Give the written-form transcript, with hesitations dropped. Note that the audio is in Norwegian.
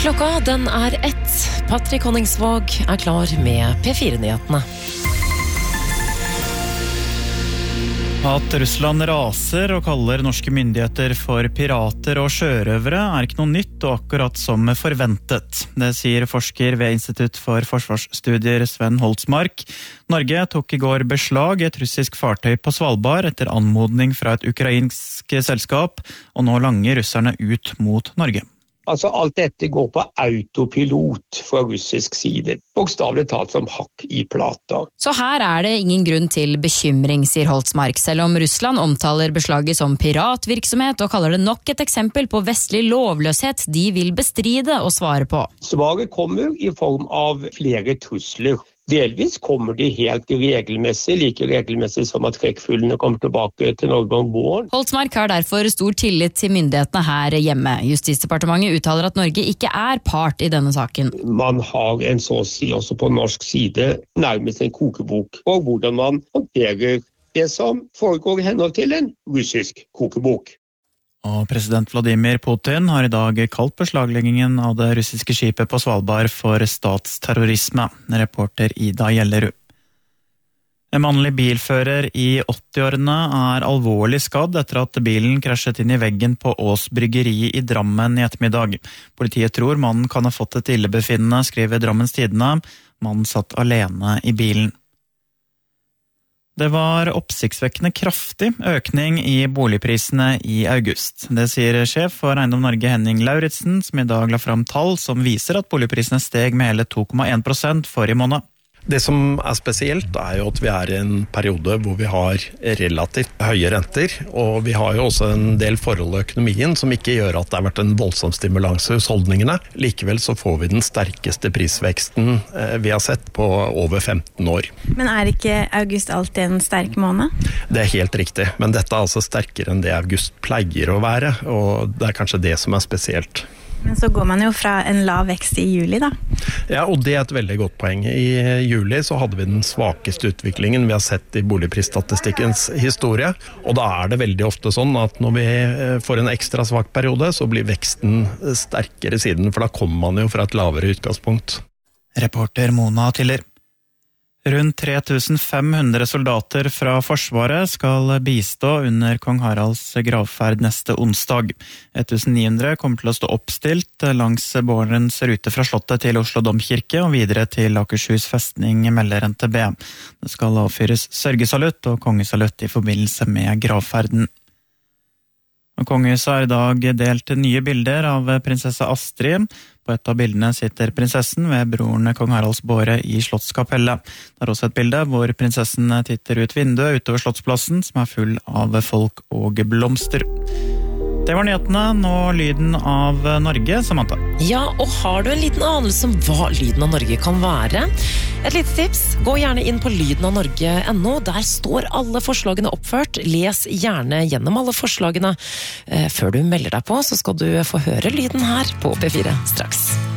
Klokka den 1. Patrick Honningsvåg klar med P4-nyhetene. At Russland raser og kaller norske myndigheter for pirater og sjørøvere ikke noe nytt og akkurat som forventet. Det sier forsker ved Institutt for Forsvarsstudier Sven Holtzmark. Norge tok I går beslag I et russisk fartøy på Svalbard etter anmodning fra et ukrainsk selskap, og nå langer russerne ut mot Norge. Altså alt dette går på autopilot fra russisk side, bokstavelig talt som hakk I plata. Så her det ingen grunn til bekymring, sier Holtzmark, selv om Russland omtaler beslaget som piratvirksomhet og kaller det nok et eksempel på vestlig lovløshet de vil bestride og svare på. Svaret kommer I form av flere trusler. Delvis kommer de helt regelmessig, like regelmessig som at trekkfuglene kommer tilbake til Norge om våren. Holtzmark har derfor stor tillit til myndighetene her hjemme. Justisdepartementet uttaler at Norge ikke part I denne saken. Man har en så å si også på norsk side nærmest en kokebok for hvordan man håndterer det som foregår I henhold til en russisk kokebok. Og president Vladimir Putin har I dag kalt beslagleggingen av det russiske skipet på Svalbard for statsterrorisme. Reporter Ida Gjellerud. En mannlig bilfører I 80-årene alvorlig skadd etter at bilen krasjet inn I veggen på Ås Bryggeri I Drammen I ettermiddag. Politiet tror mannen kan ha fått et illebefinnende, skriver Drammens Tidende. Mannen satt alene I bilen. Det var oppsiktsvekkende kraftig økning I boligprisene I august. Det sier sjef for Eiendom Norge Henning Lauritsen, som I dag la fram tall som viser at boligprisene steg med hele 2,1% for I måned. Det som spesielt jo at vi I en periode hvor vi har relativt høye renter, og vi har jo også en del forhold I økonomien som ikke gjør at det har vært en voldsom stimulans I husholdningene. Likevel så får vi den sterkeste prisveksten vi har sett på over 15 år. Men ikke august alltid en sterk måned? Det helt riktig, men dette altså sterkere enn det august pleier å være, og det kanskje det som spesielt. Men så går man jo fra en lav vekst I juli da. Ja, og det et veldig godt poeng. I juli så hadde vi den svakeste utviklingen vi har sett I boligprisstatistikkens historie, og da det veldig ofte sånn at når vi får en ekstra svak periode, så blir veksten sterkere siden, for da kommer man jo fra et lavere utgangspunkt. Reporter Mona Tiller. Rundt 3500 soldater fra Forsvaret skal bistå under Kong Haralds gravferd neste onsdag. 1900 kommer til å stå oppstilt langs bårens rute fra Slottet til Oslo Domkirke og videre til Akershus festning, melder NTB. Det skal avfyres sørgesalutt og kongesalutt I forbindelse med gravferden. Kongehuset har I dag delt nye bilder av prinsesse Astrid. På et av bildene sitter prinsessen ved broren Kong Haralds båre I Slottskapellet. Det også et bilde hvor prinsessen titter ut vinduet utover Slottsplassen, som full av folk og blomster. Det var nyhetene, nå lyden av Norge, Samantha. Ja, og har du en liten anelse om hva lyden av Norge kan være? Et lite tips, gå gjerne inn på lydenavnorge.no. Der står alle forslagene oppført. Les gjerne gjennom alle forslagene. Før du melder deg på, så skal du få høre lyden her på P4 straks.